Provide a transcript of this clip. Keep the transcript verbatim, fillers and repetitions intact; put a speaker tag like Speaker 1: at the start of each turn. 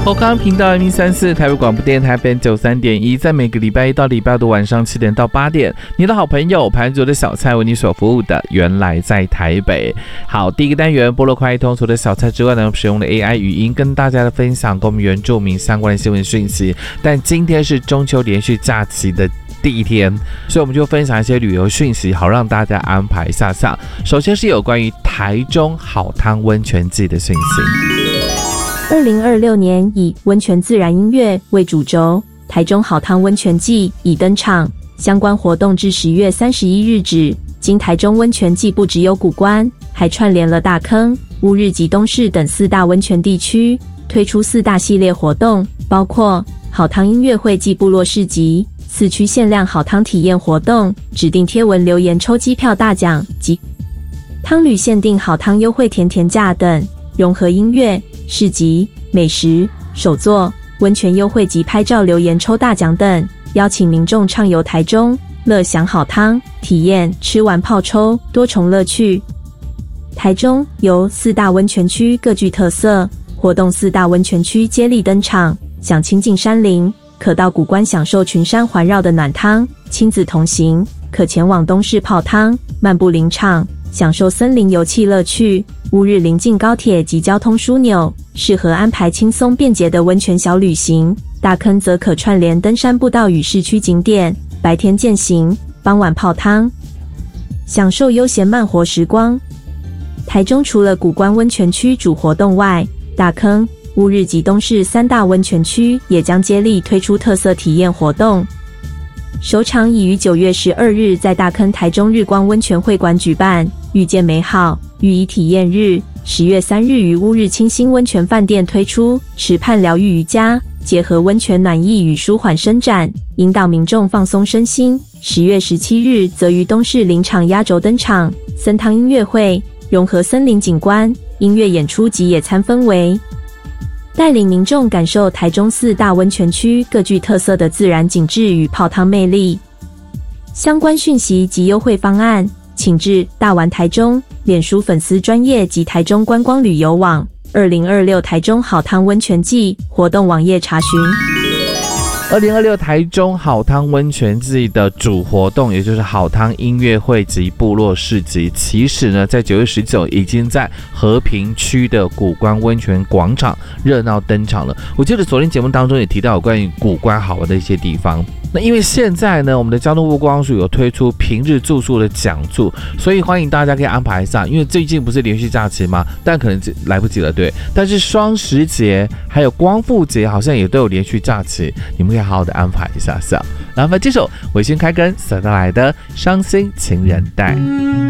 Speaker 1: 后康频道 M 三四 台北广播电台 F M 九十三点一，在每个礼拜一到礼拜五的晚上七点到八点，你的好朋友盘主的小菜为你所服务的，原来在台北。好，第一个单元菠萝快通，除了小菜之外呢，使用了 A I 语音跟大家的分享跟我们原住民相关的新闻讯息。但今天是中秋连续假期的第一天，所以我们就分享一些旅游讯息，好让大家安排一下下。首先是有关于台中好汤温泉季的讯息。
Speaker 2: 二零二六年以温泉自然音乐为主轴，台中好汤温泉季已登场，相关活动至十月三十一日止。经台中温泉季不只有谷关，还串联了大坑、乌日及东势等四大温泉地区，推出四大系列活动，包括好汤音乐会暨部落市集、四区限量好汤体验活动、指定贴文留言抽机票大奖及汤旅限定好汤优惠甜甜价等，融合音乐、市集、美食、手作、温泉优惠及拍照留言抽大奖等，邀请民众畅游台中，乐享好汤，体验吃完泡抽多重乐趣。台中由四大温泉区各具特色，活动四大温泉区接力登场，想亲近山林，可到谷关享受群山环绕的暖汤；亲子同行，可前往东势泡汤，漫步林场，享受森林游憩乐趣。乌日临近高铁及交通枢纽，适合安排轻松便捷的温泉小旅行。大坑则可串联登山步道与市区景点，白天健行，傍晚泡汤，享受悠闲慢活时光。台中除了谷关温泉区主活动外，大坑、乌日及东势三大温泉区也将接力推出特色体验活动。首场已于九月十二日在大坑台中日光温泉会馆举办，遇见美好寓意体验日。十月三日于乌日清新温泉饭店推出池畔疗愈瑜伽，结合温泉暖意与舒缓伸展，引导民众放松身心。十月十七日则于东势林场压轴登场森汤音乐会，融合森林景观、音乐演出及野餐氛围，带领民众感受台中四大温泉区各具特色的自然景致与泡汤魅力。相关讯息及优惠方案，请至大玩台中脸书粉丝专页及台中观光旅游网二零二六台中好汤温泉季活动网页查询。
Speaker 1: 二零二六台中好汤温泉季的主活动，也就是好汤音乐会及部落市集，其实呢，在九月十九已经在和平区的谷关温泉广场热闹登场了。我记得昨天节目当中也提到有关于谷关好玩的一些地方。那因为现在呢，我们的交通部观光署有推出平日住宿的讲座，所以欢迎大家可以安排一下。因为最近不是连续假期吗？但可能来不及了，对。但是双十节还有光复节好像也都有连续假期，你们可以好好的安排一下下。然后这首伟勋开根所带来的《伤心情人带》。